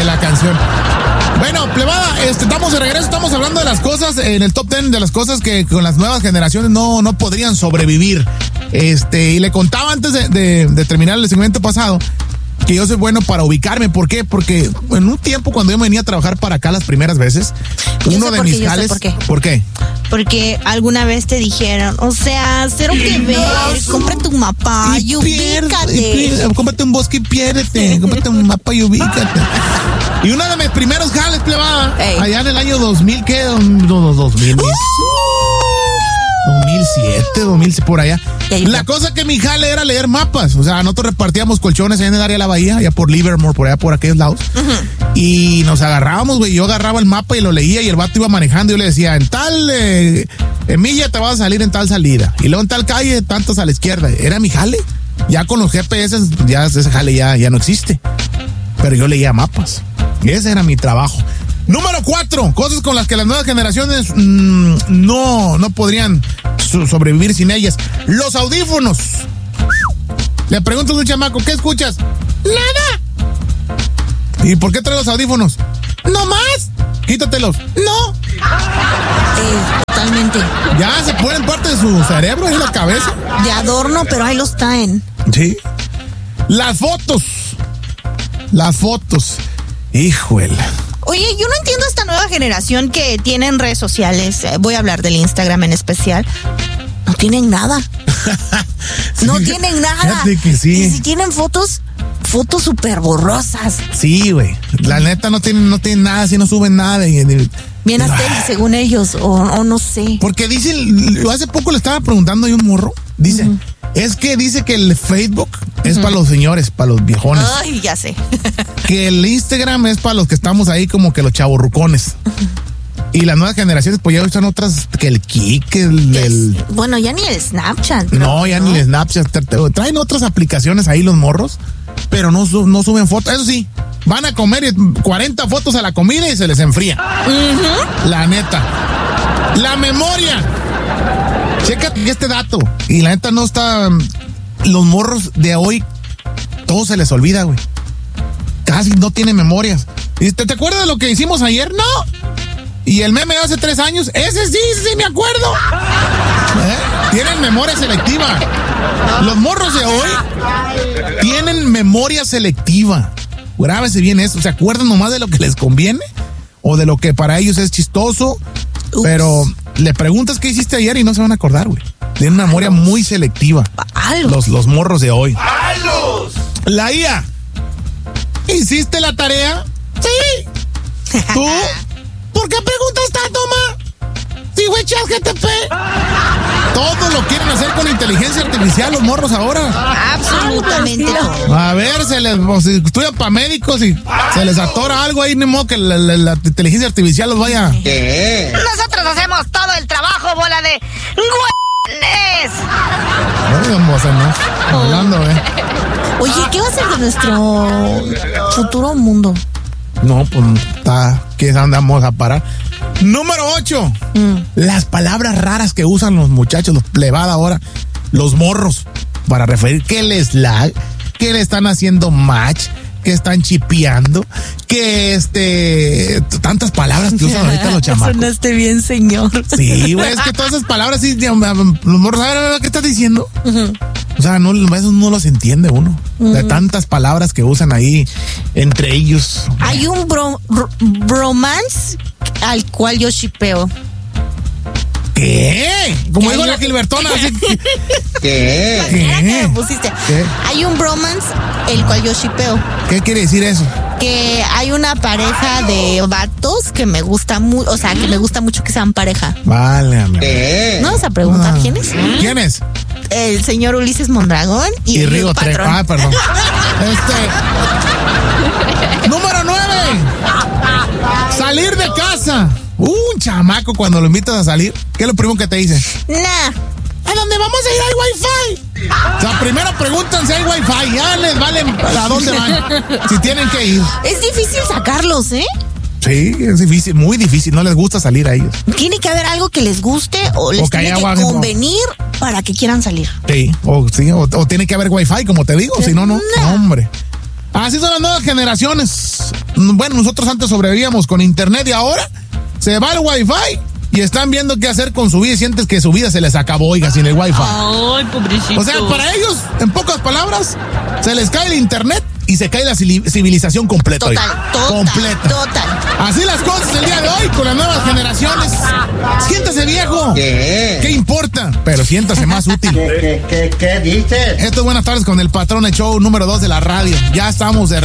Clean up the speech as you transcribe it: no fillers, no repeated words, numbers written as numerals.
la canción. Bueno, plebada, estamos de regreso, estamos hablando de las cosas, en el top 10 de las cosas que con las nuevas generaciones no podrían sobrevivir. Y le contaba antes de terminar el segmento pasado que yo soy bueno para ubicarme. ¿Por qué? Porque en un tiempo cuando yo venía a trabajar para acá las primeras veces, uno de mis jales... ¿Por qué? Porque alguna vez te dijeron, o sea, cero que ver, cómprate un mapa y ubícate. Cómprate un bosque y piérdete, cómprate un mapa y ubícate. Y uno de mis primeros jales, plebada, allá en el año 2000, ¿qué? 2007, 2000, por allá. La cosa que mi jale era leer mapas. O sea, nosotros repartíamos colchones allá en el área de la bahía, allá por Livermore, por allá por aquellos lados. Y nos agarrábamos, güey. Yo agarraba el mapa y lo leía y el vato iba manejando. Y yo le decía, en tal milla te vas a salir en tal salida. Y luego en tal calle, tantos a la izquierda. Era mi jale. Ya con los GPS, ya ese jale ya no existe. Pero yo leía mapas. Y ese era mi trabajo. Número 4, cosas con las que las nuevas generaciones no podrían sobrevivir sin ellas. Los audífonos. Le pregunto a un chamaco, ¿qué escuchas? Nada. ¿Y por qué traes los audífonos? No más. Quítatelos. No. Totalmente. Ya se ponen parte de su cerebro en la cabeza. De adorno, pero ahí los traen. Sí. Las fotos. Híjole. Oye, yo no entiendo esta nueva generación que tienen redes sociales. Voy a hablar del Instagram en especial. No tienen nada. No tienen nada. Fíjate que sí. Y si tienen fotos súper borrosas. Sí, güey. La neta no tienen nada, si no suben nada. Bien aesthetic, según ellos, o no sé. Porque dicen, hace poco le estaba preguntando a un morro, dice, es que dice que el Facebook es para los señores, para los viejones. Ay, ya sé. Que el Instagram es para los que estamos ahí como que los chavorrucones. Y las nuevas generaciones pues ya usan otras, que el Kik, bueno, ya ni el Snapchat. No, ya ni el Snapchat. Traen otras aplicaciones ahí los morros, pero no suben fotos. Eso sí, van a comer 40 fotos a la comida y se les enfría. La neta. La memoria. Chécate este dato. Y la neta no está... Los morros de hoy, todo se les olvida, güey. Casi no tienen memorias. ¿Te acuerdas de lo que hicimos ayer? No. Y el meme de hace 3 años, ese sí me acuerdo. Tienen memoria selectiva. Los morros de hoy tienen memoria selectiva. Grábese bien eso. ¿Se acuerdan nomás de lo que les conviene? O de lo que para ellos es chistoso. Pero le preguntas qué hiciste ayer y no se van a acordar, güey. Tienen una memoria muy selectiva. Los morros de hoy. La IA. ¿Hiciste la tarea? Sí. ¿Tú? ¿Por qué preguntas tanto, ma? Sí, güey, ChatGPT. Todo lo quieren hacer con inteligencia artificial los morros ahora. Absolutamente. A ver, si estudian para médicos y se les atora algo ahí, ni modo que la inteligencia artificial los vaya. ¿Qué? Nosotros hacemos todo el trabajo, bola de güeyes. Vamos a hacer, ¿no? Hablando, Oye, ¿qué va a ser de nuestro futuro mundo? No, pues ¿qué andamos a parar? Número 8. Las palabras raras que usan los muchachos, los plebada ahora, los morros, para referir que les que le están haciendo match, que están chipeando, que tantas palabras que usan ahorita los chamacos. Sonaste bien, señor. Sí, güey, es que todas esas palabras, sí, los morros, a ver, ¿qué estás diciendo? O sea, eso no los entiende uno. De tantas palabras que usan ahí entre ellos. Hay un bromance al cual yo shipeo. ¿Qué? Como digo la Gilbertona. Así que... ¿Qué? ¿Qué? Pusiste. ¿Qué? Hay un bromance el cual yo shipeo. ¿Qué quiere decir eso? Que hay una pareja de vatos que me gusta mucho, o sea, que me gusta mucho que sean pareja. Vale, amigo. ¿No vas a preguntar quién es? ¿Quién es? El señor Ulises Mondragón y Rigo Trejo. Ah, perdón. Número 9. Salir de casa. Un chamaco cuando lo invitas a salir, ¿qué es lo primero que te dice? Nah. ¿A dónde vamos a ir? ¿Hay wifi? O sea, primero preguntan si hay wifi. Ya les vale a dónde van. Si tienen que ir. Es difícil sacarlos, ¿eh? Sí, es difícil, muy difícil. No les gusta salir a ellos. Tiene que haber algo que les guste o les tiene que convenir para que quieran salir. Sí, o tiene que haber wifi, como te digo. Si no, no, hombre. Así son las nuevas generaciones. Bueno, nosotros antes sobrevivíamos con internet y ahora se va el wifi y están viendo qué hacer con su vida y sientes que su vida se les acabó, oiga, sin el wifi. Ay, pobrecito. O sea, para ellos, en pocas palabras, se les cae el internet y se cae la civilización completa. Total. Así las cosas el día de hoy con las nuevas generaciones. Siéntase viejo. ¿Qué importa? Pero siéntase más útil. ¿Qué dices? Esto es Buenas Tardes con el Patrón, el show número 2 de la radio. Ya estamos de